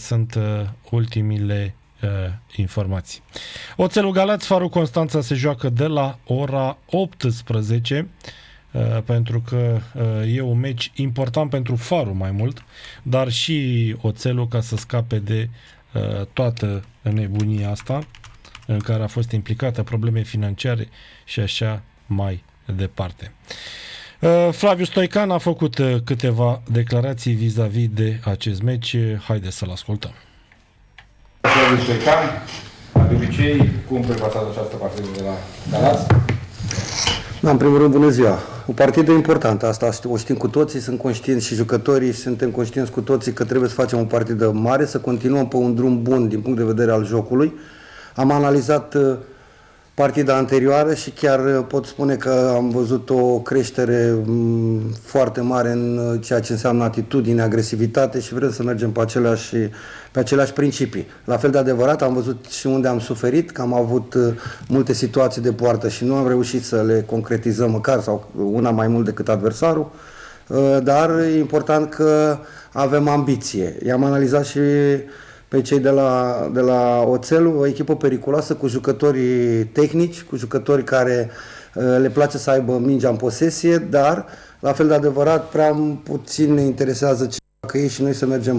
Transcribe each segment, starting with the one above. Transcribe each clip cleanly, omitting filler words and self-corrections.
sunt ultimile informații. Oțelul Galați, Farul Constanța se joacă de la ora 18, pentru că e un meci important pentru Farul mai mult, dar și Oțelul ca să scape de toată nebunia asta în care a fost implicată, probleme financiare și așa mai departe. Flaviu Stoican a făcut câteva declarații vis-a-vis de acest meci. Haideți să-l ascultăm. Flaviu Stoican, de obicei, cum prefacează această partidă de la Galați? În primul rând, bună ziua! O partidă importantă, asta o știm cu toții, sunt conștienți și jucătorii, suntem conștienți cu toții că trebuie să facem o partidă mare, să continuăm pe un drum bun din punct de vedere al jocului. Am analizat partida anterioară și chiar pot spune că am văzut o creștere foarte mare în ceea ce înseamnă atitudine, agresivitate și vrem să mergem pe aceleași principii. La fel de adevărat, am văzut și unde am suferit, că am avut multe situații de poartă și nu am reușit să le concretizăm măcar sau una mai mult decât adversarul, dar e important că avem ambiție. I-am analizat și pe cei de la Oțelul, o echipă periculoasă cu jucători tehnici, cu jucători care le place să aibă mingea în posesie, dar, la fel de adevărat, prea puțin ne interesează că ei și noi să mergem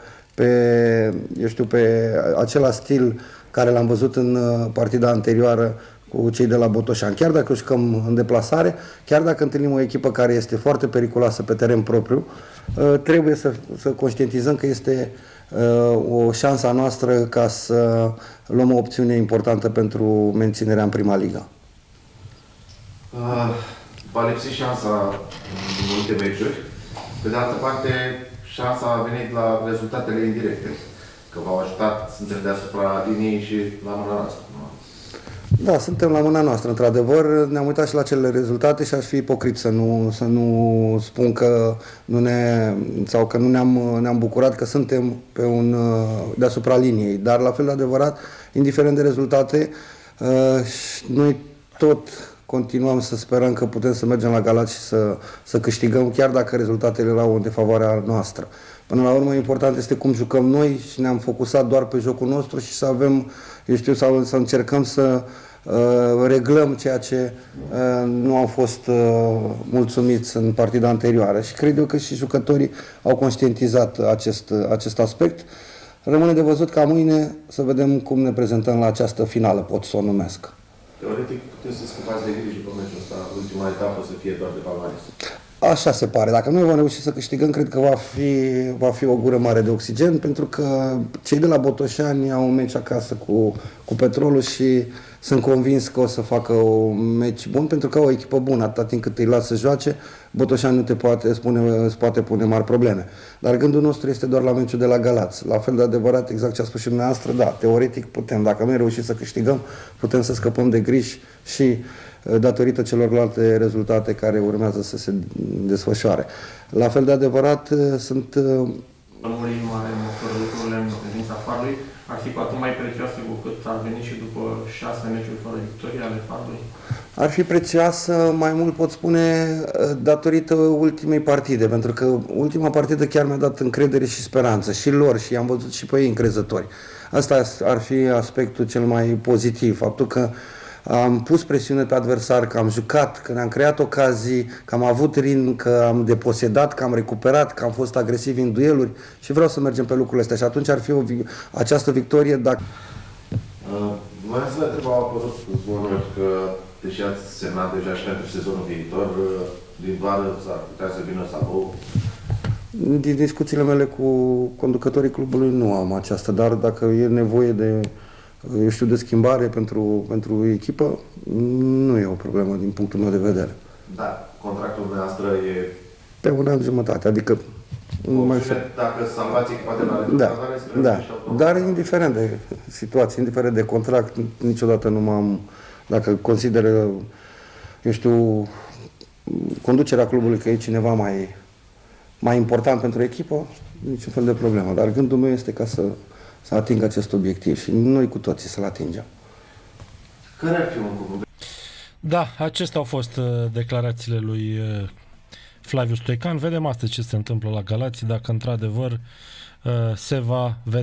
pe același stil care l-am văzut în partida anterioară cu cei de la Botoșani. Chiar dacă jucăm în deplasare, chiar dacă întâlnim o echipă care este foarte periculoasă pe teren propriu, trebuie să conștientizăm că este o șansă a noastră ca să luăm o opțiune importantă pentru menținerea în prima ligă. Va lipsi șansa în multe meciuri. Pe de altă parte, șansa a venit la rezultatele indirecte, că v-au ajutat, suntem deasupra liniei și la mâna noastră. Da, suntem la mâna noastră, într-adevăr. Ne-am uitat și la cele rezultate și aș fi ipocrit să nu spun că că nu ne-am bucurat că suntem deasupra liniei. Dar la fel de adevărat, indiferent de rezultate, noi tot continuăm să sperăm că putem să mergem la Galați și să câștigăm, chiar dacă rezultatele erau în defavoarea noastră. Până la urmă, important este cum jucăm noi și ne-am focusat doar pe jocul nostru și să avem, să încercăm să reglăm ceea ce nu au fost mulțumiți în partida anterioară. Și cred eu că și jucătorii au conștientizat acest aspect. Rămâne de văzut ca mâine să vedem cum ne prezentăm la această finală, pot să o numesc. Teoretic puteți să scăpați de grijă pe meciul ăsta, ultima etapă să fie doar de palmares. Așa se pare. Dacă noi vom reuși să câștigăm, cred că va fi o gură mare de oxigen, pentru că cei de la Botoșani au un meci acasă cu Petrolul și sunt convins că o să facă un meci bun, pentru că au o echipă bună, atâta timp cât îi lasă să joace, Botoșani nu îți poate pune mari probleme. Dar gândul nostru este doar la meciul de la Galați. La fel de adevărat, exact ce a spus și dumneavoastră, da, teoretic putem. Dacă noi reușim să câștigăm, putem să scăpăm de griji și datorită celorlalte rezultate care urmează să se desfășoare. La fel de adevărat sunt... Lămurim fără lucrurile în privința Farului, ar fi cu atât mai prețioasă cu cât ar veni și după 6 meciuri fără victorie ale Farului? Ar fi prețioasă, mai mult pot spune, datorită ultimei partide, pentru că ultima partidă chiar mi-a dat încredere și speranță, și lor, și i-am văzut și pe ei încrezători. Asta ar fi aspectul cel mai pozitiv, faptul că am pus presiune pe adversar, că am jucat, că ne-am creat ocazii, că am avut ritm, că am deposedat, că am recuperat, că am fost agresivi în dueluri și vreau să mergem pe lucrurile astea. Și atunci ar fi această victorie dacă... Vreau să vă întreb, au apărut zvonuri că, deși ați semnat deja și pentru sezonul viitor, din vară s-ar putea să vină Salou? Din discuțiile mele cu conducătorii clubului nu am aceasta, dar dacă e nevoie de de schimbare pentru echipă, nu e o problemă din punctul meu de vedere. Da, contractul dumneavoastră e... Pe un an jumătate, adică... Dacă salvați echipa de la retrogradare, da, dar indiferent de situație, indiferent de contract, niciodată nu m-am... Dacă consideră, conducerea clubului că e cineva mai important pentru echipă, niciun fel de problemă. Dar gândul meu este ca să atingă acest obiectiv și noi cu toții să-l atingem. Care ar fi un cuvânt? Da, acestea au fost declarațiile lui Flaviu Stoican. Vedem astăzi ce se întâmplă la Galați, dacă într-adevăr se va vedea